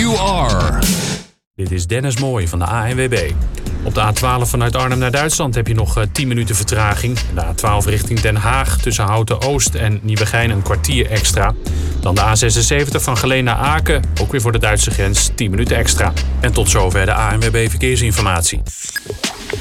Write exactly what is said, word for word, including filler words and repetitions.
you are. Dit is Dennis Mooij van de A N W B. Op de A twaalf vanuit Arnhem naar Duitsland heb je nog tien minuten vertraging. De A twaalf richting Den Haag tussen Houten-Oost en Nieuwegein een kwartier extra. Dan de A zesenzeventig van Geleen naar Aken, ook weer voor de Duitse grens, tien minuten extra. En tot zover de A N W B Verkeersinformatie.